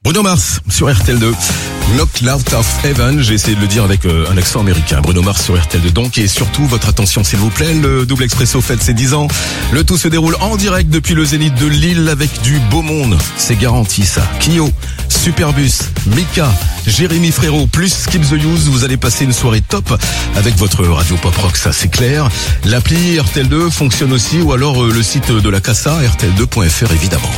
Bruno Mars sur RTL2. Knocked Out of Heaven, j'ai essayé de le dire avec un accent américain. Bruno Mars sur RTL2 donc, et surtout votre attention s'il vous plaît, le Double Expresso fête ses 10 ans. Le tout se déroule en direct depuis le Zénith de Lille avec du beau monde, c'est garanti ça. Kyo, Superbus, Mika, Jérémy Frérot plus Skip the Use, vous allez passer une soirée top avec votre radio pop rock, ça c'est clair. L'appli RTL2 fonctionne aussi, ou alors le site de la Casa, rtl2.fr évidemment.